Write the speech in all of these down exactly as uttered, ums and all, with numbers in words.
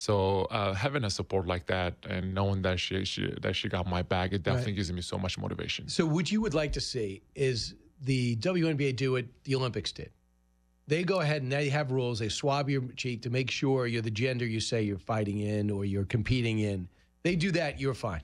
So uh, having a support like that and knowing that she, she that she got my back, it definitely Right. gives me so much motivation. So what you would like to see is the W N B A do what the Olympics did. They go ahead and they have rules. They swab your cheek to make sure you're the gender you say you're fighting in or you're competing in. They do that, you're fine.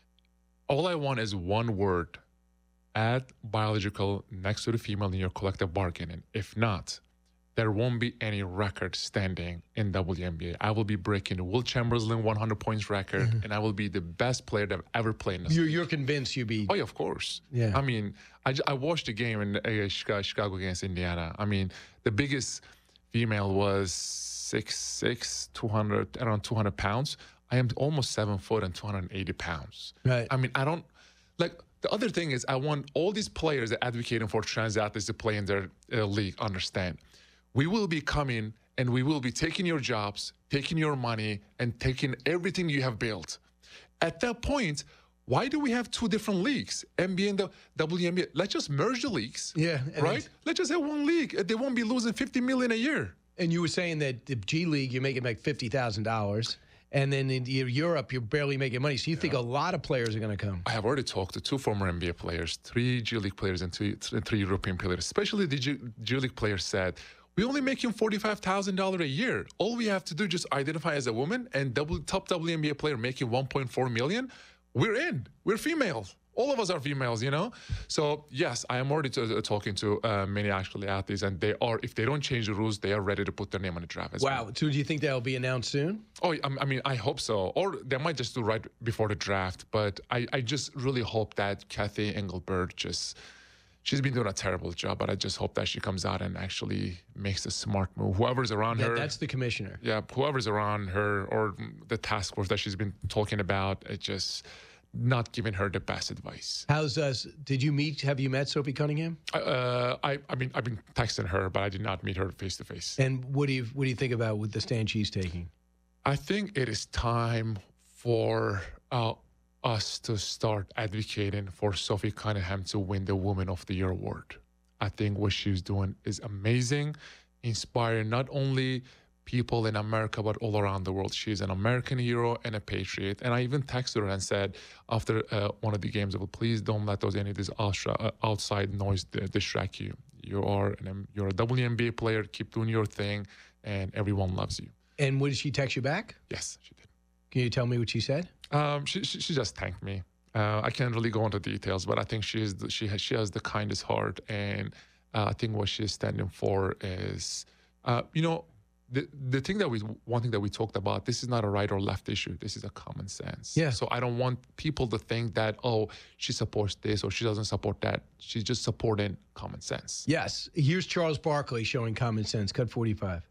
All I want is one word: add biological next to the female in your collective bargaining. If not, there won't be any record standing in W N B A. I will be breaking the Will Chamberlain one hundred points record, mm-hmm. and I will be the best player that I've ever played in this you're, league. You're convinced you'll be... Oh, yeah, of course. Yeah. I mean, I, I watched the game in uh, Chicago, Chicago against Indiana. I mean, the biggest female was six six, two hundred, around two hundred pounds. I am almost seven foot and two hundred eighty pounds. Right. I mean, I don't... like. The other thing is I want all these players that are advocating for trans athletes to play in their uh, league understand. We will be coming and we will be taking your jobs, taking your money, and taking everything you have built. At that point, why do we have two different leagues, N B A and the W N B A? Let's just merge the leagues, yeah, right? Let's just have one league. They won't be losing fifty million dollars a year. And you were saying that the G League, you're making like fifty thousand dollars. And then in Europe, you're barely making money. So you yeah. think a lot of players are going to come? I have already talked to two former N B A players, three G League players, and three, three European players. Especially the G, G League players said, we only make him forty-five thousand dollars a year. All we have to do is just identify as a woman and double, top W N B A player making one point four million dollars. We're in. We're females. All of us are females, you know? So, yes, I am already to, uh, talking to uh, many actually athletes, and they are, if they don't change the rules, they are ready to put their name on the draft as wow. well. So do you think that'll be announced soon? Oh, I mean, I hope so. Or they might just do right before the draft. But I, I just really hope that Cathy Engelbert just, she's been doing a terrible job, but I just hope that she comes out and actually makes a smart move. Whoever's around that, her. That's the commissioner. Yeah, whoever's around her or the task force that she's been talking about, it just... not giving her the best advice. How's us? Did you meet? Have you met Sophie Cunningham? Uh, I, I mean, I've been texting her, but I did not meet her face to face. And what do you, what do you think about with the stand she's taking? I think it is time for uh, us to start advocating for Sophie Cunningham to win the Woman of the Year award. I think what she's doing is amazing, inspiring not only people in America, but all around the world. She's an American hero and a patriot. And I even texted her and said, after uh, one of the games, well, please don't let those any of this outside noise distract you. You are an, you're a W N B A player. Keep doing your thing, and everyone loves you. And what did she text you back? Yes, she did. Can you tell me what she said? Um, she, she she just thanked me. Uh, I can't really go into details, but I think she is the, she has she has the kindest heart, and uh, I think what she's standing for is, uh, you know. The the thing that we one thing that we talked about, this is not a right or left issue. This is a common sense. Yeah. So I don't want people to think that, oh, she supports this or she doesn't support that. She's just supporting common sense. Yes. Here's Charles Barkley showing common sense. Cut forty-five.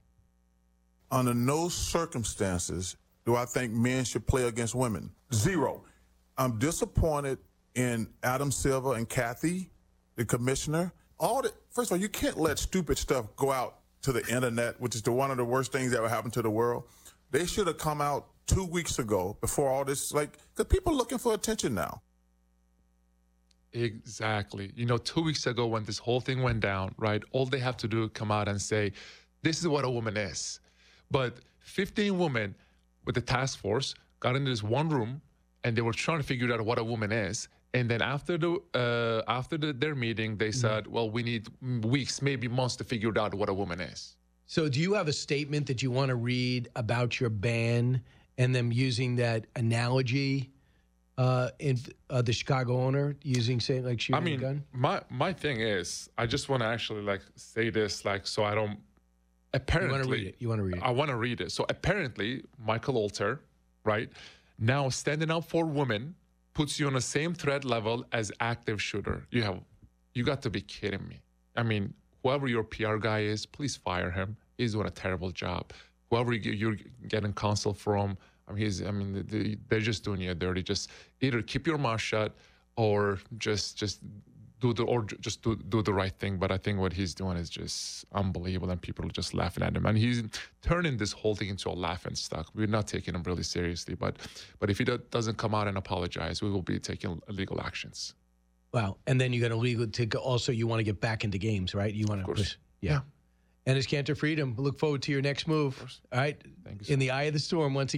Under no circumstances do I think men should play against women. Zero. I'm disappointed in Adam Silver and Cathy, the commissioner. All the, first of all, you can't let stupid stuff go out to the internet, which is the, one of the worst things that ever happened to the world. They should have come out two weeks ago before all this, like, because people are looking for attention now. Exactly. You know, two weeks ago when this whole thing went down, right, all they have to do is come out and say, this is what a woman is. But fifteen women with the task force got into this one room and they were trying to figure out what a woman is. And then after the uh, after the, their meeting, they said, mm-hmm. well, we need weeks, maybe months to figure out what a woman is. So do you have a statement that you want to read about your ban and them using that analogy uh, in uh, the Chicago owner using, say, like shooting I mean, a gun? my, my thing is, I just want to actually like say this, like, so I don't, apparently. You want to read it. You want to read it. I want to read it. So apparently, Michael Alter, right, now standing up for women, puts you on the same threat level as active shooter. You have, you got to be kidding me. I mean, whoever your P R guy is, please fire him. He's doing a terrible job. Whoever you're getting counsel from, I mean, he's, I mean, they're just doing you dirty. Just either keep your mouth shut or just, just do the, or just do, do the right thing. But I think what he's doing is just unbelievable, and people are just laughing at him. And he's turning this whole thing into a laughing stock. We're not taking him really seriously. But, but if he do, doesn't come out and apologize, we will be taking legal actions. Wow. And then you're going to legal to also, you want to get back into games, right? You want to push. Yeah. And it's Cantor Freedom. Look forward to your next move. All right. Thank you so In the eye of the storm once again.